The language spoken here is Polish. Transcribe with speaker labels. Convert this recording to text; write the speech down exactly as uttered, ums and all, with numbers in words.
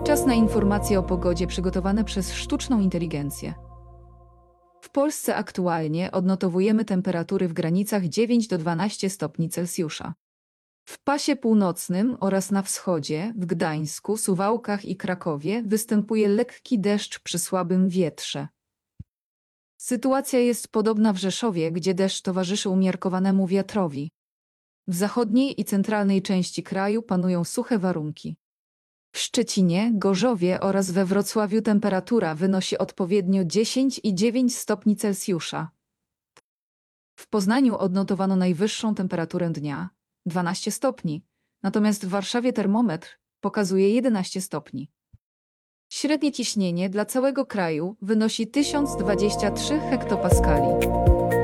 Speaker 1: Czas na informacje o pogodzie przygotowane przez sztuczną inteligencję. W Polsce aktualnie odnotowujemy temperatury w granicach dziewięć do dwunastu stopni Celsjusza. W pasie północnym oraz na wschodzie, w Gdańsku, Suwałkach i Krakowie występuje lekki deszcz przy słabym wietrze. Sytuacja jest podobna w Rzeszowie, gdzie deszcz towarzyszy umiarkowanemu wiatrowi. W zachodniej i centralnej części kraju panują suche warunki. W Szczecinie, Gorzowie oraz we Wrocławiu temperatura wynosi odpowiednio dziesięć i dziewięć stopni Celsjusza. W Poznaniu odnotowano najwyższą temperaturę dnia, dwanaście stopni, natomiast w Warszawie termometr pokazuje jedenaście stopni. Średnie ciśnienie dla całego kraju wynosi tysiąc dwadzieścia trzy hektopaskali.